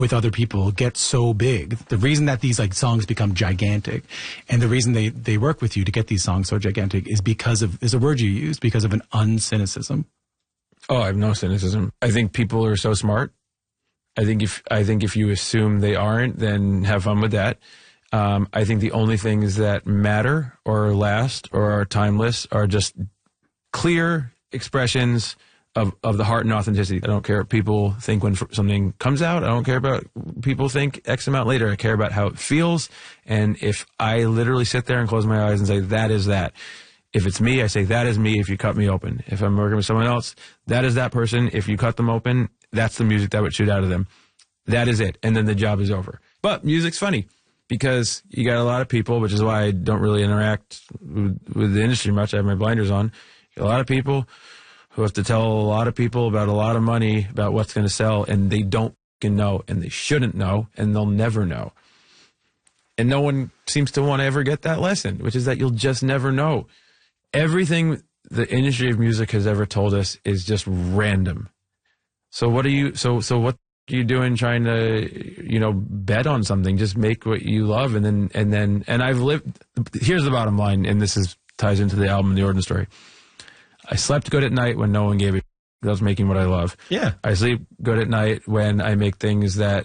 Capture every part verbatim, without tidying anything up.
with other people get so big. The reason that these like songs become gigantic and the reason they, they work with you to get these songs so gigantic is because of, is a word you use, because of an uncynicism. Oh, I have no cynicism. I think people are so smart. I think if, I think if you assume they aren't, then have fun with that. Um, I think the only things that matter or last or are timeless are just clear expressions of, of the heart and authenticity. I don't care what people think when something comes out. I don't care about people think X amount later. I care about how it feels. And if I literally sit there and close my eyes and say, that is that. If it's me, I say, that is me if you cut me open. If I'm working with someone else, that is that person. If you cut them open, that's the music that would shoot out of them. That is it. And then the job is over. But music's funny because you got a lot of people, which is why I don't really interact with, with the industry much. I have my blinders on. A lot of people who have to tell a lot of people about a lot of money about what's going to sell, and they don't fucking know, and they shouldn't know, and they'll never know. And no one seems to want to ever get that lesson, which is that you'll just never know. Everything the industry of music has ever told us is just random. So what are you, so, so what are you doing trying to, you know, bet on something? Just make what you love, and then, and then, and I've lived, here's the bottom line, and this is, ties into the album, The Origin Story. I slept good at night when no one gave a I was making what I love. Yeah. I sleep good at night when I make things that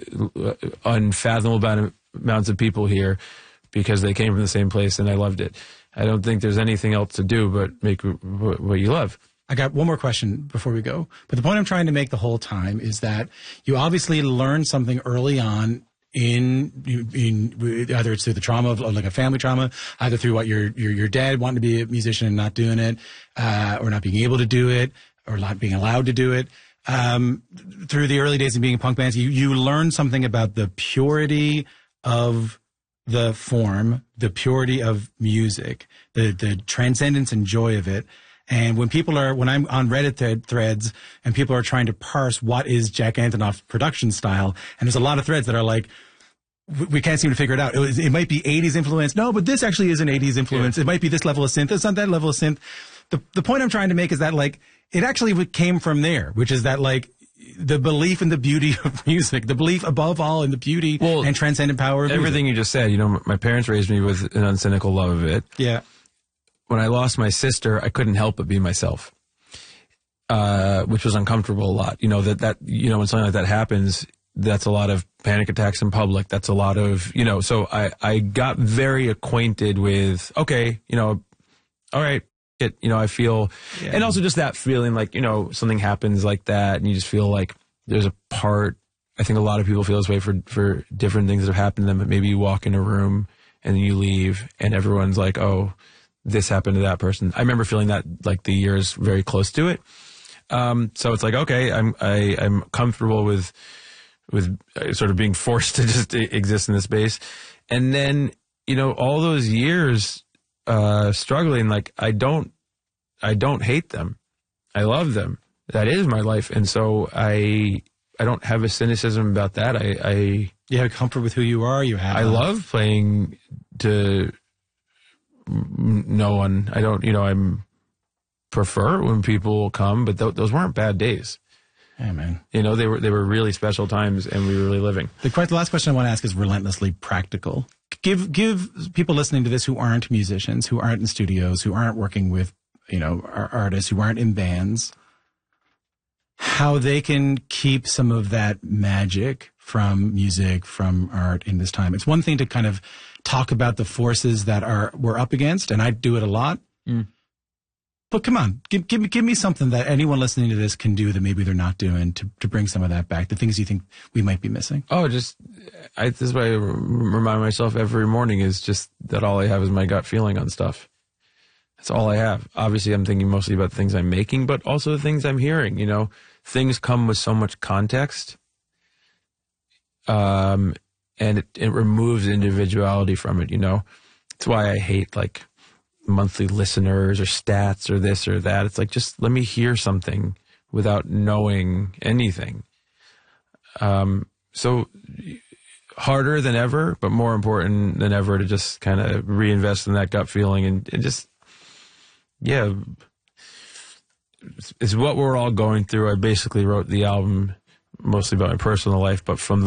unfathomable amounts of people hear because they came from the same place and I loved it. I don't think there's anything else to do but make what you love. I got one more question before we go. But the point I'm trying to make the whole time is that you obviously learned something early on in, in either it's through the trauma of like a family trauma, either through what your, your, your dad wanting to be a musician and not doing it, uh, or not being able to do it, or not being allowed to do it. Um, through the early days of being in punk bands, you, you learn something about the purity of the form, the purity of music, the, the transcendence and joy of it. And when people are, when I'm on Reddit th- threads and people are trying to parse what is Jack Antonoff's production style, and there's a lot of threads that are like, we can't seem to figure it out. It, was, it might be eighties influence. No, but this actually is an eighties influence. Yeah. It might be this level of synth. It's not that level of synth. The the point I'm trying to make is that like, it actually came from there, which is that like, the belief in the beauty of music, the belief above all in the beauty well, and transcendent power of everything music. You just said. You know, my parents raised me with an uncynical love of it. Yeah. When I lost my sister, I couldn't help but be myself, uh, which was uncomfortable a lot. You know, that, that, you know, when something like that happens, that's a lot of panic attacks in public. That's a lot of, you know, so I, I got very acquainted with, okay, you know, all right, it, you know, I feel, yeah. And also just that feeling like, you know, something happens like that and you just feel like there's a part, I think a lot of people feel this way for, for different things that have happened to them, but maybe you walk in a room and then you leave and everyone's like, oh, this happened to that person. I remember feeling that like the years very close to it. Um, so it's like, okay, I'm, I, I'm comfortable with, with sort of being forced to just exist in this space. And then, you know, all those years, uh, struggling, like I don't, I don't hate them. I love them. That is my life. And so I, I don't have a cynicism about that. I, I, you have comfort with who you are. You have, I love playing to no one. I don't, you know, I'm prefer when people come, but th- those weren't bad days. Yeah, man. You know, they were they were really special times, and we were really living. The, the last question I want to ask is relentlessly practical. Give give people listening to this who aren't musicians, who aren't in studios, who aren't working with, you know, artists, who aren't in bands, how they can keep some of that magic from music, from art in this time. It's one thing to kind of talk about the forces that are we're up against, and I do it a lot. Mm. But come on, give, give me give me something that anyone listening to this can do that maybe they're not doing to, to bring some of that back, the things you think we might be missing. Oh, just, I, this is what I remind myself every morning is just that all I have is my gut feeling on stuff. That's all I have. Obviously, I'm thinking mostly about the things I'm making, but also the things I'm hearing, you know. Things come with so much context, um, and it, it removes individuality from it, you know. That's why I hate, like, monthly listeners or stats or this or that. It's like, just let me hear something without knowing anything. Um, so harder than ever, but more important than ever to just kind of reinvest in that gut feeling and, and just, yeah, it's, it's what we're all going through. I basically wrote the album mostly about my personal life, but from